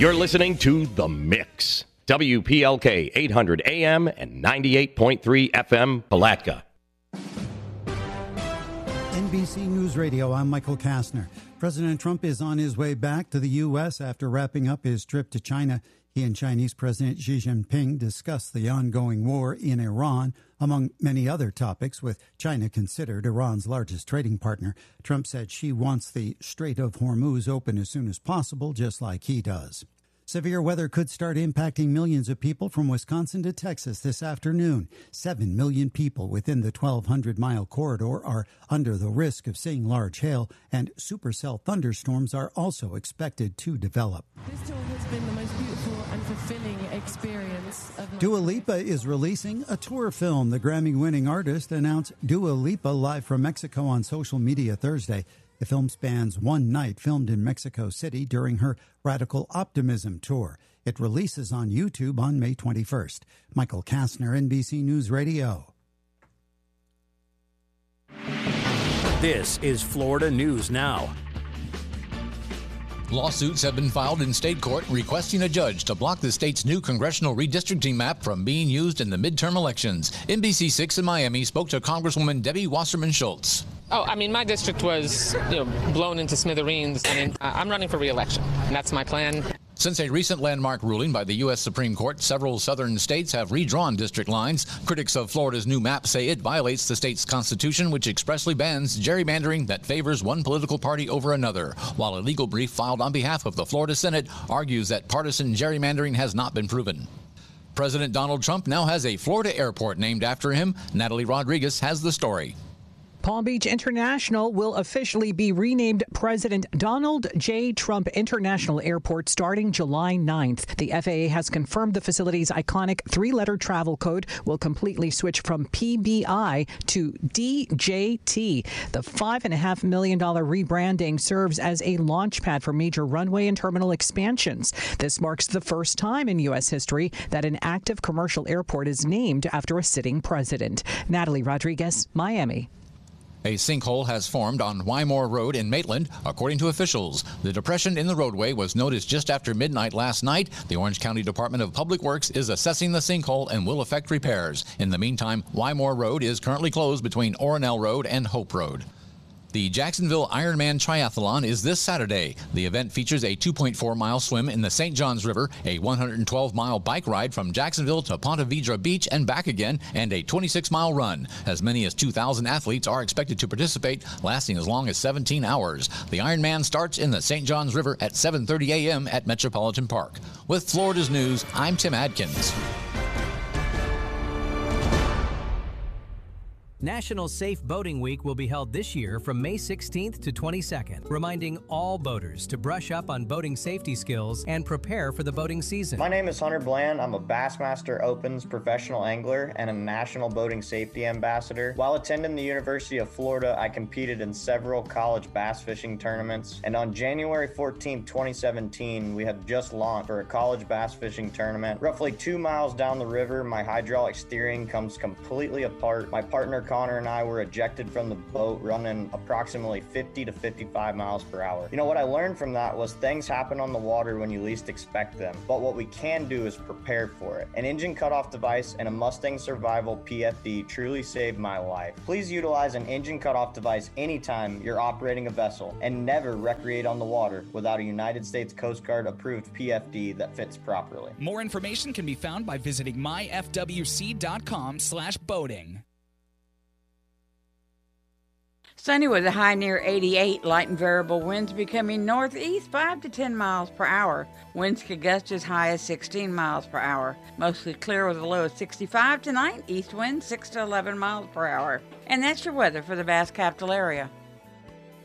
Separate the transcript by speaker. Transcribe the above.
Speaker 1: You're listening to The Mix. WPLK 800 AM and 98.3 FM, Palatka.
Speaker 2: NBC News Radio, I'm Michael Kastner. President Trump is on his way back to the U.S. after wrapping up his trip to China. He and Chinese President Xi Jinping discussed the ongoing war in Iran, among many other topics, with China considered Iran's largest trading partner. Trump said Xi wants the Strait of Hormuz open as soon as possible, just like he does. Severe weather could start impacting millions of people from Wisconsin to Texas this afternoon. 7 million people within the 1,200-mile corridor are under the risk of seeing large hail, and supercell thunderstorms are also expected to develop.
Speaker 3: This tour has been the most beautiful and fulfilling experience of my
Speaker 2: Dua Lipa is releasing a tour film. The Grammy-winning artist announced Dua Lipa live from Mexico on social media Thursday. The film spans one night, filmed in Mexico City during her Radical Optimism tour. It releases on YouTube on May 21st. Michael Kastner, NBC News Radio.
Speaker 4: This is Florida News Now.
Speaker 5: Lawsuits have been filed in state court requesting a judge to block the state's new congressional redistricting map from being used in the midterm elections. NBC6 in Miami spoke to Congresswoman Debbie Wasserman Schultz.
Speaker 6: Oh, I mean, my district was, blown into smithereens. I mean, I'm running for re-election, and that's my plan.
Speaker 5: Since a recent landmark ruling by the U.S. Supreme Court, several southern states have redrawn district lines. Critics of Florida's new map say it violates the state's constitution, which expressly bans gerrymandering that favors one political party over another, while a legal brief filed on behalf of the Florida Senate argues that partisan gerrymandering has not been proven. President Donald Trump now has a Florida airport named after him. Natalie Rodriguez has the story.
Speaker 7: Palm Beach International will officially be renamed President Donald J. Trump International Airport starting July 9th. The FAA has confirmed the facility's iconic three-letter travel code will completely switch from PBI to DJT. The $5.5 million rebranding serves as a launch pad for major runway and terminal expansions. This marks the first time in U.S. history that an active commercial airport is named after a sitting president. Natalie Rodriguez, Miami.
Speaker 5: A sinkhole has formed on Wymore Road in Maitland, according to officials. The depression in the roadway was noticed just after midnight last night. The Orange County Department of Public Works is assessing the sinkhole and will effect repairs. In the meantime, Wymore Road is currently closed between Oronell Road and Hope Road. The Jacksonville Ironman Triathlon is this Saturday. The event features a 2.4-mile swim in the St. Johns River, a 112-mile bike ride from Jacksonville to Ponte Vedra Beach and back again, and a 26-mile run. As many as 2,000 athletes are expected to participate, lasting as long as 17 hours. The Ironman starts in the St. Johns River at 7:30 a.m. at Metropolitan Park. With Florida's News, I'm Tim Adkins.
Speaker 8: National Safe Boating Week will be held this year from May 16th to 22nd, reminding all boaters to brush up on boating safety skills and prepare for the boating season.
Speaker 9: My name is Hunter Bland. I'm a Bassmaster Opens professional angler and a National Boating Safety Ambassador. While attending the University of Florida, I competed in several college bass fishing tournaments, and on January 14, 2017, we had just launched for a college bass fishing tournament. Roughly 2 miles down the river, my hydraulic steering comes completely apart. My partner Connor and I were ejected from the boat running approximately 50 to 55 miles per hour. What I learned from that was things happen on the water when you least expect them, but what we can do is prepare for it. An engine cutoff device and a Mustang Survival PFD truly saved my life. Please utilize an engine cutoff device anytime you're operating a vessel, and never recreate on the water without a United States Coast Guard approved PFD that fits properly.
Speaker 10: More information can be found by visiting myfwc.com/boating.
Speaker 11: Sunny with a high near 88, light and variable winds becoming northeast 5 to 10 miles per hour. Winds could gust as high as 16 miles per hour. Mostly clear with a low of 65 tonight, east wind 6 to 11 miles per hour. And that's your weather for the Bass Capital area.